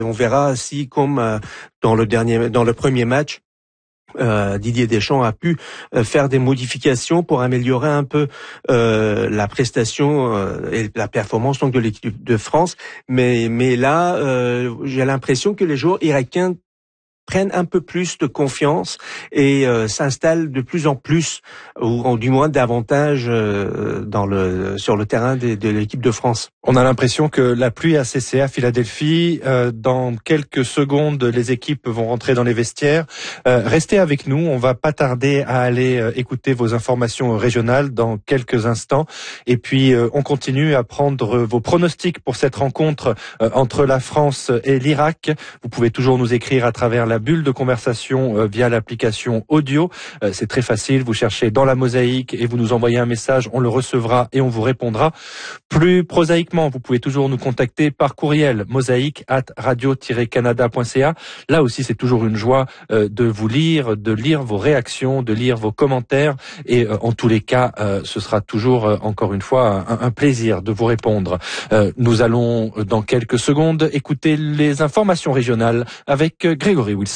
On verra si, comme dans le premier match, Didier Deschamps a pu faire des modifications pour améliorer un peu la prestation et la performance donc de l'équipe de France. Mais là, j'ai l'impression que les joueurs irakiens prennent un peu plus de confiance et s'installent de plus en plus, ou du moins davantage sur le terrain de l'équipe de France. On a l'impression que la pluie a cessé à Philadelphie. Dans quelques secondes, les équipes vont rentrer dans les vestiaires. Restez avec nous, on va pas tarder à aller écouter vos informations régionales dans quelques instants. Et puis, on continue à prendre vos pronostics pour cette rencontre entre la France et l'Irak. Vous pouvez toujours nous écrire à travers la bulle de conversation via l'application audio. C'est très facile, vous cherchez dans la mosaïque et vous nous envoyez un message, on le recevra et on vous répondra. Plus prosaïquement, vous pouvez toujours nous contacter par courriel mosaïque@radio-canada.ca. Là aussi, c'est toujours une joie de vous lire, de lire vos réactions, de lire vos commentaires et en tous les cas, ce sera toujours encore une fois un plaisir de vous répondre. Nous allons dans quelques secondes écouter les informations régionales avec Grégory Wilson.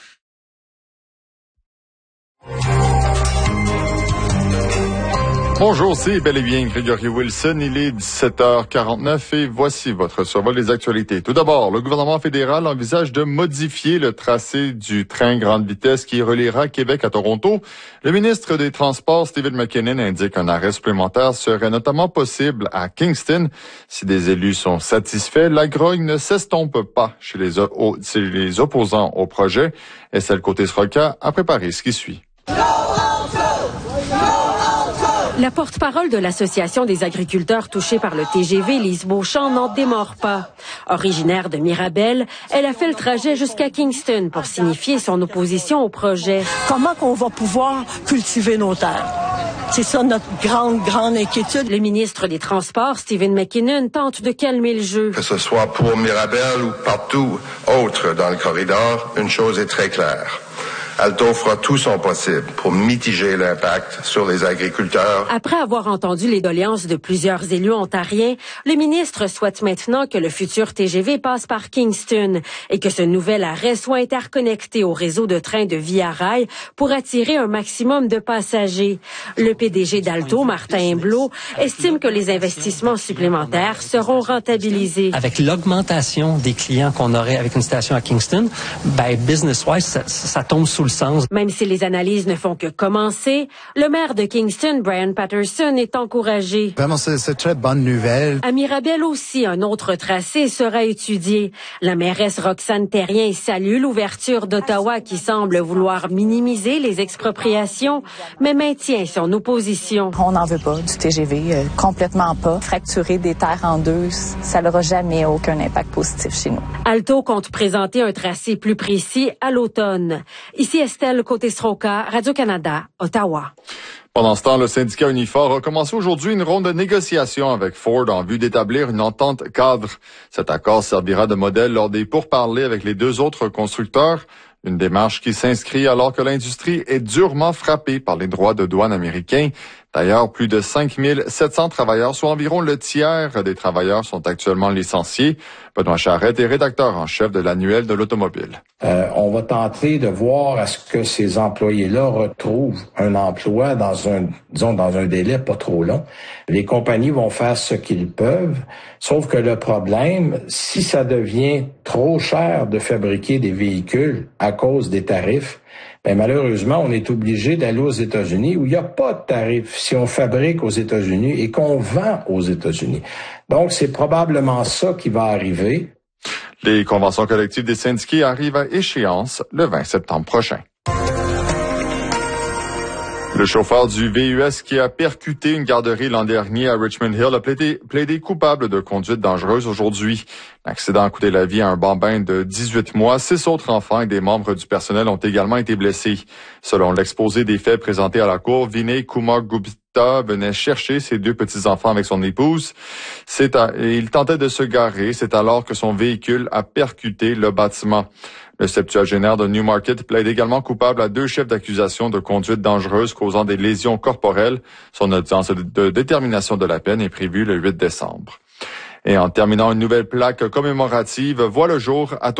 Bonjour, c'est bel et bien Grégory Wilson. Il est 17h49 et voici votre survol des actualités. Tout d'abord, le gouvernement fédéral envisage de modifier le tracé du train grande vitesse qui reliera Québec à Toronto. Le ministre des Transports, Stephen McKinnon, indique qu'un arrêt supplémentaire serait notamment possible à Kingston. Si des élus sont satisfaits, la grogne ne s'estompe pas chez les opposants au projet. SL Côté-Sroka a préparé ce qui suit. La porte-parole de l'Association des agriculteurs touchés par le TGV, Lise Beauchamp, n'en démord pas. Originaire de Mirabel, elle a fait le trajet jusqu'à Kingston pour signifier son opposition au projet. Comment qu'on va pouvoir cultiver nos terres? C'est ça notre grande inquiétude. Le ministre des Transports, Stephen McKinnon, tente de calmer le jeu. Que ce soit pour Mirabel ou partout autre dans le corridor, une chose est très claire. Alto fera tout son possible pour mitiger l'impact sur les agriculteurs. Après avoir entendu les doléances de plusieurs élus ontariens, le ministre souhaite maintenant que le futur TGV passe par Kingston et que ce nouvel arrêt soit interconnecté au réseau de trains de Via Rail pour attirer un maximum de passagers. Le PDG d'Alto, Martin Blot, estime que les investissements supplémentaires seront rentabilisés. Avec l'augmentation des clients qu'on aurait avec une station à Kingston, business-wise, ça tombe sous le sens. Même si les analyses ne font que commencer, le maire de Kingston, Brian Patterson, est encouragé. Vraiment, c'est très bonne nouvelle. À Mirabel aussi, un autre tracé sera étudié. La mairesse Roxane Terrien salue l'ouverture d'Ottawa qui semble vouloir minimiser les expropriations, mais maintient son opposition. On n'en veut pas du TGV, complètement pas. Fracturer des terres en deux, ça n'aura jamais aucun impact positif chez nous. Alto compte présenter un tracé plus précis à l'automne. Ici Estelle Côté-Sroka, Radio-Canada, Ottawa. Pendant ce temps, le syndicat Unifor a commencé aujourd'hui une ronde de négociations avec Ford en vue d'établir une entente cadre. Cet accord servira de modèle lors des pourparlers avec les deux autres constructeurs. Une démarche qui s'inscrit alors que l'industrie est durement frappée par les droits de douane américains. D'ailleurs, plus de 5700 travailleurs, soit environ le tiers des travailleurs, sont actuellement licenciés. Benoît Charette est rédacteur en chef de l'annuel de l'automobile. On va tenter de voir à ce que ces employés-là retrouvent un emploi dans un délai pas trop long. Les compagnies vont faire ce qu'ils peuvent, sauf que le problème, si ça devient trop cher de fabriquer des véhicules à cause des tarifs, malheureusement, on est obligé d'aller aux États-Unis où il n'y a pas de tarif si on fabrique aux États-Unis et qu'on vend aux États-Unis. Donc, c'est probablement ça qui va arriver. Les conventions collectives des syndiqués arrivent à échéance le 20 septembre prochain. Le chauffeur du VUS qui a percuté une garderie l'an dernier à Richmond Hill a plaidé coupable de conduite dangereuse aujourd'hui. L'accident a coûté la vie à un bambin de 18 mois. 6 autres enfants et des membres du personnel ont également été blessés. Selon l'exposé des faits présenté à la cour, Vinay Kumar Gupta venait chercher ses 2 petits-enfants avec son épouse. Il tentait de se garer. C'est alors que son véhicule a percuté le bâtiment. Le septuagénaire de Newmarket plaide également coupable à 2 chefs d'accusation de conduite dangereuse causant des lésions corporelles. Son audience de détermination de la peine est prévue le 8 décembre. Et en terminant, une nouvelle plaque commémorative voit le jour à